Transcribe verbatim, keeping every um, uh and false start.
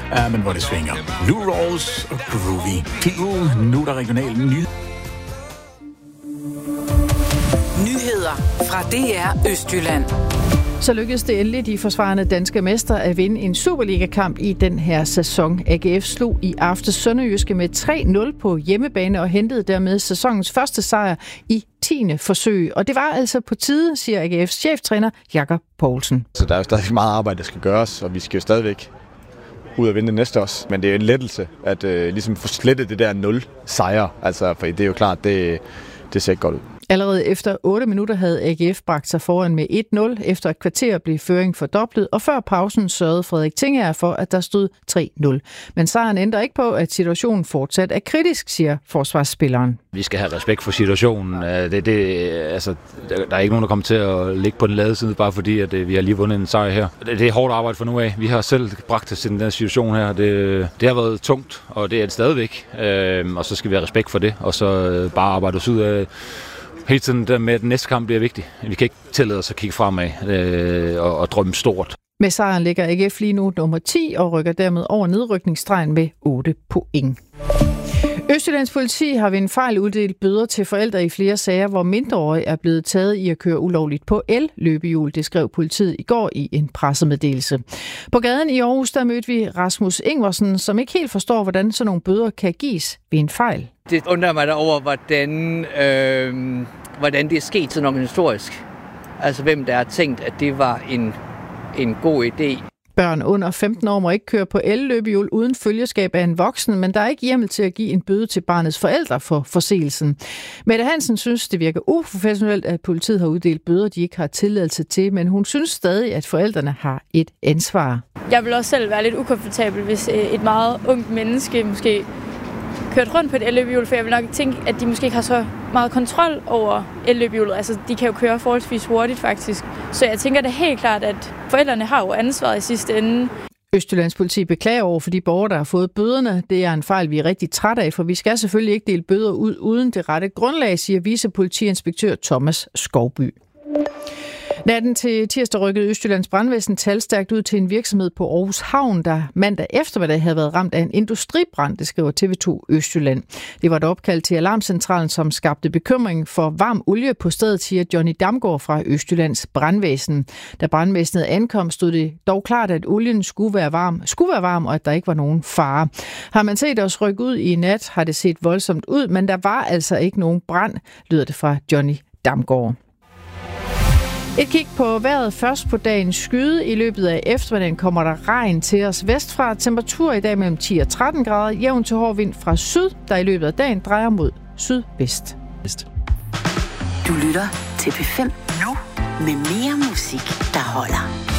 uh, men hvor det svinger. Lou Rawls og Groovy. People, nu er der regional nyhed. Nyheder fra D R Østjylland. Så lykkedes det endelig de forsvarende danske mester at vinde en Superliga-kamp i den her sæson. A G F slog i aftes Sønderjyske med tre nul på hjemmebane og hentede dermed sæsonens første sejr i tiende forsøg. Og det var altså på tide, siger A G F's cheftræner Jakob Poulsen. Så der er jo stadig meget arbejde, der skal gøres, og vi skal jo stadigvæk ud og vinde næste også. Men det er en lettelse at øh, ligesom få slettet det der nul sejre. Altså, for det er jo klart, det, det ser ikke godt ud. Allerede efter otte minutter havde A G F bragt sig foran med et nul. Efter et kvarter blev føringen fordoblet, og før pausen sørgede Frederik Tingager for, at der stod tre nul. Men sejren ændrer ikke på, at situationen fortsat er kritisk, siger forsvarsspilleren. Vi skal have respekt for situationen. Det, det, altså, der er ikke nogen, der kommer til at ligge på den lade side, bare fordi at vi har lige vundet en sejr her. Det er hårdt arbejde for nu af. Vi har selv bragt os til den der situation her. Det, det har været tungt, og det er det stadigvæk. Og så skal vi have respekt for det, og så bare arbejde os ud af hele tiden der med, at den næste kamp bliver vigtig. Vi kan ikke tillade os at kigge fremad øh, og, og drømme stort. Med sejren ligger A G F lige nu nummer ti og rykker dermed over nedrykningsstregen med otte point. Østjyllands politi har ved en fejl uddelt bøder til forældre i flere sager, hvor mindreårige er blevet taget i at køre ulovligt på el-løbehjul. Det skrev politiet i går i en pressemeddelelse. På gaden i Aarhus, der mødte vi Rasmus Ingvarsen, som ikke helt forstår, hvordan sådan nogle bøder kan gives ved en fejl. Det undrer mig da over, hvordan, øh, hvordan det er sket sådan organisatorisk. Altså hvem der har tænkt, at det var en, en god idé. Børn under femten år må ikke køre på el-løbehjul uden følgeskab af en voksen, men der er ikke hjemmel til at give en bøde til barnets forældre for forseelsen. Mette Hansen synes, det virker uprofessionelt, at politiet har uddelt bøder, de ikke har tilladelse til, men hun synes stadig, at forældrene har et ansvar. Jeg vil også selv være lidt ukomfortabel, hvis et meget ungt menneske måske kørt rundt på et elløbehjul, for jeg vil nok tænke, at de måske ikke har så meget kontrol over elløbehjulet. Altså, de kan jo køre forholdsvis hurtigt, faktisk. Så jeg tænker det helt klart, at forældrene har jo ansvaret i sidste ende. Østjyllands politi beklager over for de borgere, der har fået bøderne. Det er en fejl, vi er rigtig trætte af, for vi skal selvfølgelig ikke dele bøder ud uden det rette grundlag, siger vicepolitiinspektør Thomas Skovby. Natten til tirsdag rykkede Østjyllands brandvæsen talstærkt ud til en virksomhed på Aarhus Havn, der mandag eftermiddag havde været ramt af en industribrand, det skriver T V to Østjylland. Det var et opkald til alarmcentralen, som skabte bekymring for varm olie på stedet, siger Johnny Damgaard fra Østjyllands brandvæsen. Da brandvæsenet ankom, stod det dog klart, at olien skulle være varm, skulle være varm og at der ikke var nogen fare. Har man set os rykke ud i nat, har det set voldsomt ud, men der var altså ikke nogen brand, lyder det fra Johnny Damgaard. Et kig på vejret først på dagens skyde. I løbet af eftermiddagen kommer der regn til os vestfra. Temperatur i dag mellem ti og tretten grader. Jævn til hård vind fra syd, der i løbet af dagen drejer mod sydvest. Du lytter til P fem nu med mere musik, der holder.